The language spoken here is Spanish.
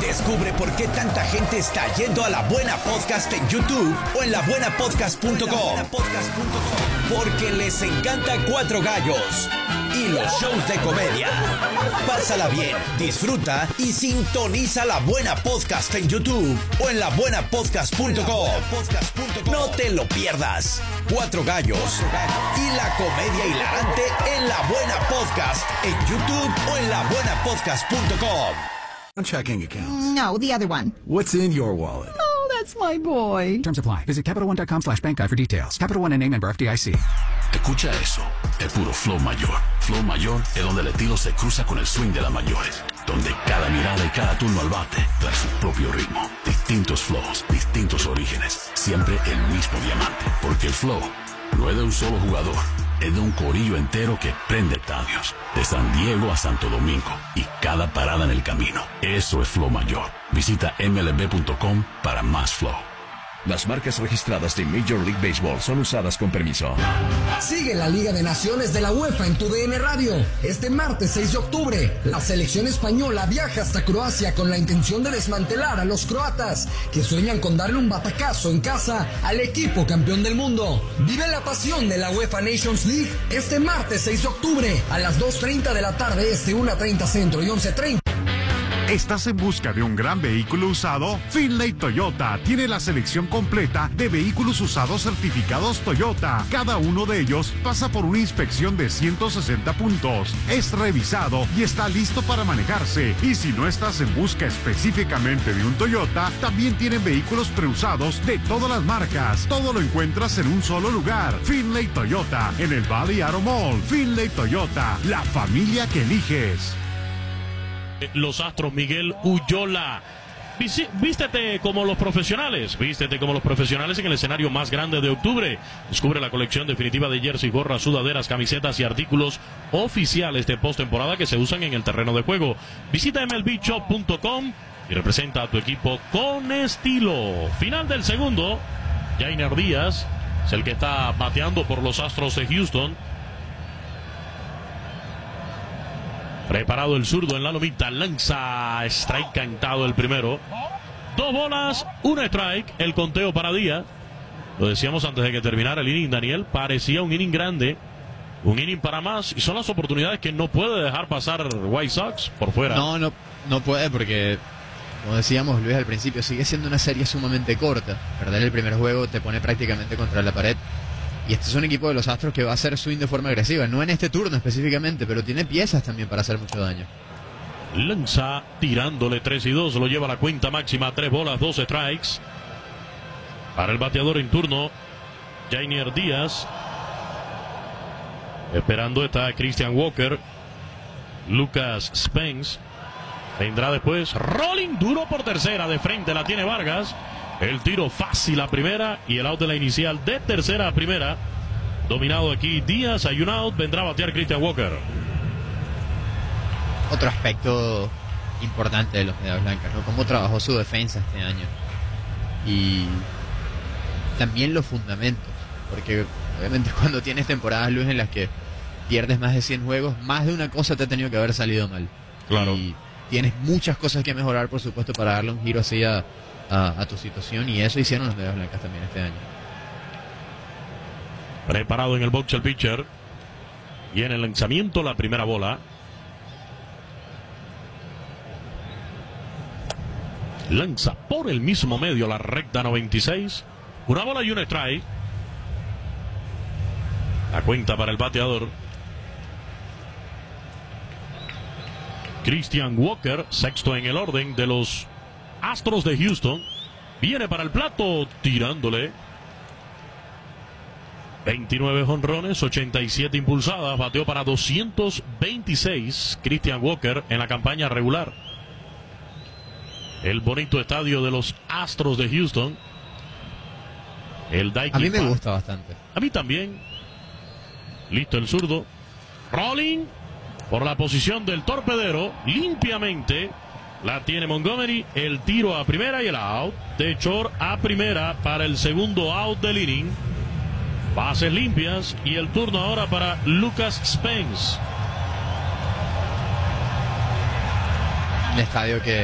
Descubre por qué tanta gente está yendo a La Buena Podcast en YouTube o en labuenapodcast.com. Porque les encanta Cuatro Gallos y los shows de comedia. Pásala bien, disfruta y sintoniza La Buena Podcast en YouTube o en labuenapodcast.com. No te lo pierdas. Cuatro Gallos y la comedia hilarante en La Buena Podcast en YouTube o en labuenapodcast.com. Checking account. No, the other one. What's in your wallet? Oh, that's my boy. Terms apply. Visit CapitalOne.com/bank guide for details. Capital One and name member FDIC. Escucha eso, es puro flow mayor. Flow mayor es donde el estilo se cruza con el swing de las mayores, donde cada mirada y cada turno al bate trae su propio ritmo. Distintos flows, distintos orígenes, siempre el mismo diamante. Porque el flow no es de un solo jugador, es de un corillo entero que prende estadios, de San Diego a Santo Domingo y cada parada en el camino. Eso es flow mayor. Visita mlb.com para más flow. Las marcas registradas de Major League Baseball son usadas con permiso. Sigue la Liga de Naciones de la UEFA en tu DN Radio. Este martes 6 de octubre, la selección española viaja hasta Croacia con la intención de desmantelar a los croatas, que sueñan con darle un batacazo en casa al equipo campeón del mundo. Vive la pasión de la UEFA Nations League este martes 6 de octubre a las 2:30 de la tarde este, 1:30 centro y 11:30. ¿Estás en busca de un gran vehículo usado? Finlay Toyota tiene la selección completa de vehículos usados certificados Toyota. Cada uno de ellos pasa por una inspección de 160 puntos. Es revisado y está listo para manejarse. Y si no estás en busca específicamente de un Toyota, también tienen vehículos preusados de todas las marcas. Todo lo encuentras en un solo lugar. Finlay Toyota, en el Valley Auto Mall. Finlay Toyota, la familia que eliges. Los Astros, Miguel Ullola. Vístete como los profesionales. Vístete como los profesionales en el escenario más grande de octubre. Descubre la colección definitiva de jerseys, gorras, sudaderas, camisetas y artículos oficiales de postemporada que se usan en el terreno de juego. Visita mlbshop.com y representa a tu equipo con estilo. Final del segundo. Yainer Díaz es el que está bateando por los Astros de Houston. Preparado el zurdo en la lomita, lanza, strike cantado el primero. 2 bolas, 1 strike, el conteo para Díaz. Lo decíamos antes de que terminara el inning, Daniel, parecía un inning grande, un inning para más, y son las oportunidades que no puede dejar pasar White Sox por fuera. No puede porque, como decíamos Luis al principio, sigue siendo una serie sumamente corta. Perder el primer juego te pone prácticamente contra la pared. Y este es un equipo de los Astros que va a hacer swing de forma agresiva, no en este turno específicamente, pero tiene piezas también para hacer mucho daño. Lanza, tirándole 3-2, lo lleva a la cuenta máxima, 3 bolas, 2 strikes. Para el bateador en turno, Yainer Díaz. Esperando está Christian Walker. Lucas Spence. Vendrá después, rolling duro por tercera, de frente la tiene Vargas. El tiro fácil a primera y el out de la inicial de tercera a primera. Dominado aquí Díaz, hay un out, vendrá a batear Christian Walker. Otro aspecto importante de los Medias Blancas, ¿no? Cómo trabajó su defensa este año. Y también los fundamentos. Porque obviamente cuando tienes temporadas, Luis, en las que pierdes más de 100 juegos, más de una cosa te ha tenido que haber salido mal. Claro. Y tienes muchas cosas que mejorar, por supuesto, para darle un giro así a tu situación, y eso hicieron los Medias Blancas también este año. Preparado en el box el pitcher. Y en el lanzamiento la primera bola. Lanza por el mismo medio la recta 96. Una bola y un strike. La cuenta para el bateador Christian Walker, sexto en el orden de los Astros de Houston. Viene para el plato, tirándole 29 jonrones, 87 impulsadas, bateó para 226 Christian Walker en la campaña regular. El bonito estadio de los Astros de Houston. El Daikin a mí me Park. gusta bastante. A mí también. Listo el zurdo. Rolling por la posición del torpedero, limpiamente. La tiene Montgomery, el tiro a primera y el out. De short a primera para el segundo out del inning. Bases limpias y el turno ahora para Lucas Spence. Un estadio que